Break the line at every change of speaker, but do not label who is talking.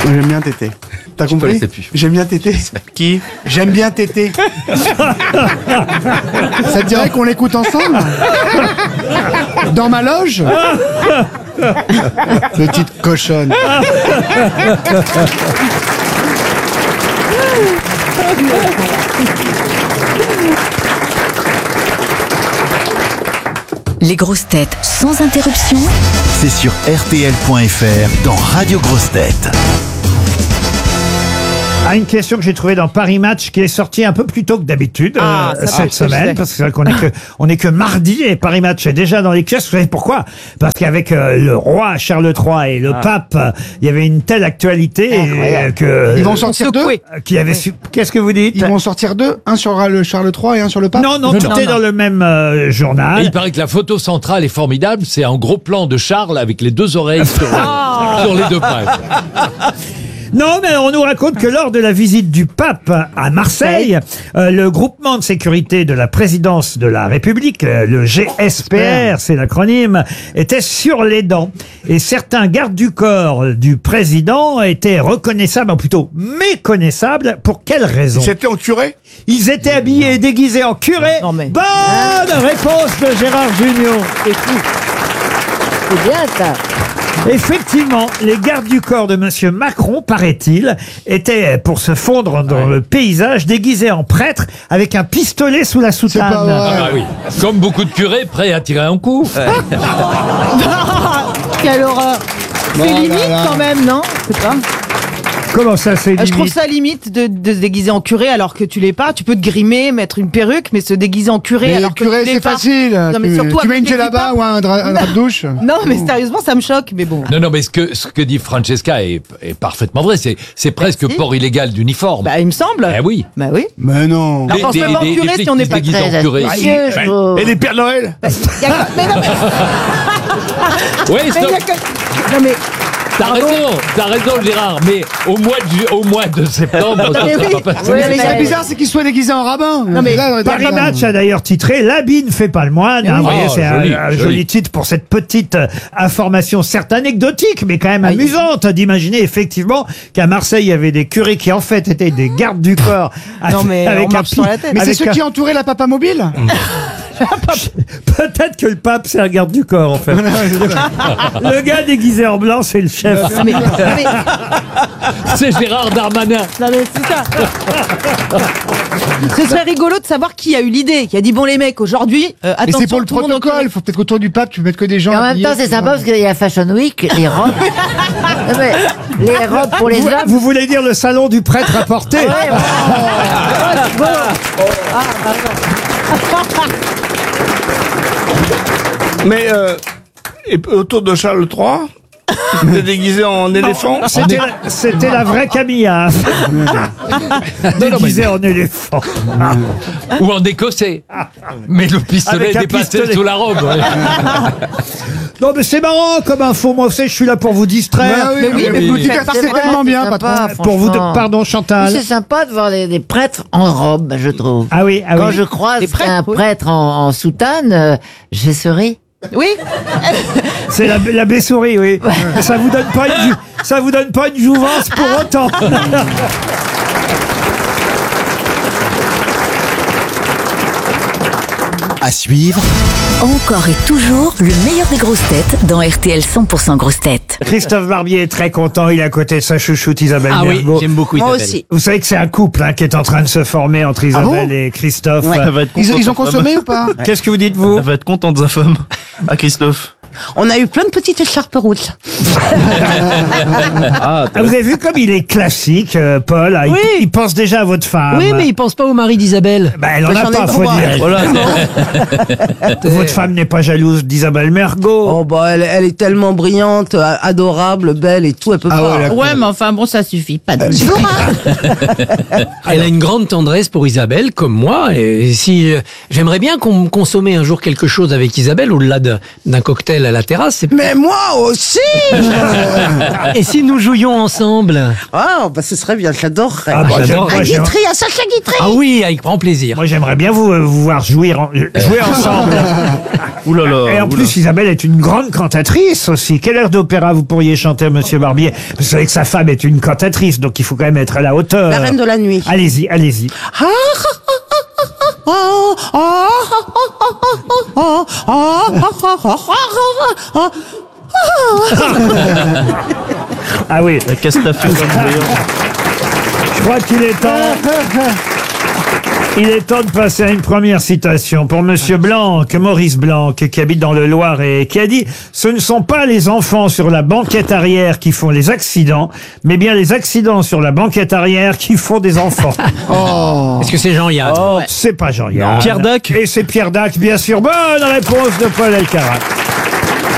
J'aime bien téter. T'as compris? J'aime bien téter. Qui? J'aime bien téter. Ça te dirait qu'on l'écoute ensemble? Dans ma loge? Petite cochonne.
Les grosses têtes sans interruption.
C'est sur RTL.fr dans Radio Grosses Têtes.
Une question que j'ai trouvée dans Paris Match qui est sortie un peu plus tôt que d'habitude cette semaine, parce que c'est vrai qu'on est que mardi et Paris Match est déjà dans les kiosques. Vous savez pourquoi? Parce qu'avec le roi Charles III et le pape, il y avait une telle actualité que
ils vont sortir deux.
Qu'est-ce que vous dites?
Ils vont sortir deux, un sur le Charles III et un sur le pape.
Non, tout est dans le même journal.
Et il paraît que la photo centrale est formidable. C'est un gros plan de Charles avec les deux oreilles sur les deux pages.
Non, mais on nous raconte que lors de la visite du pape à Marseille, le groupement de sécurité de la présidence de la République, le GSPR, c'est l'acronyme, était sur les dents. Et certains gardes du corps du président étaient reconnaissables, ou plutôt méconnaissables. Pour quelle raison?
Ils étaient en curé?
Ils étaient habillés et déguisés en curé. Bonne réponse de Gérard Junior.
C'est bien ça.
Effectivement, les gardes du corps de Monsieur Macron, paraît-il, étaient, pour se fondre dans le paysage, déguisés en prêtre avec un pistolet sous la soutane.
Oui. Comme beaucoup de curés prêts à tirer un coup.
Quelle horreur. C'est limite quand même, non? Je sais pas.
Comment ça, c'est limite?
Je trouve ça limite de se déguiser en curé alors que tu l'es pas. Tu peux te grimer, mettre une perruque, mais se déguiser en curé
Mais
alors que
curé,
tu l'es
c'est
pas.
facile.
Non, mais surtout
tu mets une
à côté du
djellaba
pape.
ou un drap de douche.
Non, mais sérieusement, ça me choque, mais bon.
Non, mais ce que dit Francesca est parfaitement vrai. C'est presque port illégal d'uniforme.
Bah, il me semble.
Eh oui.
Bah oui.
Mais non.
Alors, on se met pas en curé si on n'est pas
très
très
curé.
Et les Pères Noël?
Mais non,
Oui,
mais
stop.
non, mais.
T'as raison Gérard, mais au mois de septembre, ça
Mais
sera
oui.
pas passé.
Ouais,
Ce qui est bizarre, c'est qu'ils soient déguisés en rabbin.
Non, mais
Paris Match a d'ailleurs titré « L'habit ne fait pas le moine ». Vous voyez, c'est un joli titre pour cette petite information, certes anecdotique, mais quand même amusante d'imaginer effectivement qu'à Marseille, il y avait des curés qui en fait étaient des gardes du corps.
Non, mais on marche sur la tête.
Mais c'est ceux qui entouraient la papa mobile.
Peut-être que le pape, c'est un garde du corps, en fait. Le gars déguisé en blanc, c'est le chef.
mais-
C'est Gérard Darmanin.
Non, mais c'est ça. Ce serait rigolo de savoir qui a eu l'idée, qui a dit bon les mecs aujourd'hui
Et
attention
c'est pour le
tout monde en
protocole. Faut peut-être qu'autour du pape, tu mettes que des gens.
Et en même
habillés.
temps, c'est sympa parce qu'il y a Fashion Week, les robes. Non, mais les robes pour les hommes.
Vous voulez dire le salon du prêtre à porter?
Mais et autour de Charles III, il était déguisé en éléphant.
C'était la vraie Camilla. Déguisée en éléphant.
Ou en écossais. Mais le pistolet
Avec un
dépassait
pistolet.
sous la robe.
Non, mais c'est marrant comme info. Moi, vous savez, je suis là pour vous distraire.
Mais oui, mais vous
C'est
divertissez
vrai,
tellement bien,
c'est
patron.
sympa,
Pour vous,
franchement.
pardon,
Oui,
Chantal.
c'est sympa de voir des prêtres en robe, je trouve.
Ah oui, ah
Quand
oui.
je croise
Des prêtres,
un
oui.
prêtre en soutane, je souris.
Oui.
C'est la baie-souris, oui. Ça vous donne pas une jouvence pour autant.
À suivre,
Encore et toujours le meilleur des grosses têtes dans RTL 100% grosses têtes.
Christophe Barbier est très content. Il est à côté de sa chouchoute Isabelle Mergo.
beaucoup
Moi aussi.
Vous savez que c'est un couple qui est en train de se former entre Isabelle et Christophe.
Ils ont consommé ou pas?
Qu'est-ce que vous dites, vous?
va être contente de sa femme. À Christophe.
On a eu plein de petites écharpes rouges.
Ah, vous avez vu comme il est classique, Paul. Ah,
Oui.
Il pense déjà à votre femme.
Oui, mais il pense pas au mari d'Isabelle.
Bah, elle en a
j'en ai
pas, faut
trois.
dire.
Voilà.
Votre femme n'est pas jalouse d'Isabelle Mergo.
Oh bah elle est tellement brillante, adorable, belle et tout, elle peut pas.
Ouais, mais enfin bon, ça suffit. Pas de
Elle a une grande tendresse pour Isabelle, comme moi. Et si j'aimerais bien qu'on consommait un jour quelque chose avec Isabelle, au-delà d'un cocktail Isabelle à la terrasse.
Mais moi aussi.
Et si nous jouions ensemble?
Ah, bah ce serait bien, j'adorerais.
Ah, bah,
j'adore.
À Guitry, à Sacha Guitry.
Ah oui, avec grand plaisir.
Moi, j'aimerais bien vous voir jouer ensemble.
Ouh là là.
Et en plus, Isabelle est une grande cantatrice aussi. Quel air d'opéra vous pourriez chanter, Monsieur Barbier? Vous savez que sa femme est une cantatrice, donc il faut quand même être à la hauteur.
La Reine de la Nuit.
Allez-y, allez-y. Ah oui.
La Castafiore comme
Je crois qu'il est temps. Il est temps de passer à une première citation pour Monsieur Blanc, Maurice Blanc, qui habite dans le Loiret, qui a dit « Ce ne sont pas les enfants sur la banquette arrière qui font les accidents, mais bien les accidents sur la banquette arrière qui font des enfants. »
Est-ce que c'est Jean-Yann?
C'est pas Jean-Yann.
Pierre Dac?
Et c'est Pierre Dac, bien sûr. Bonne réponse de Paul Elkarat.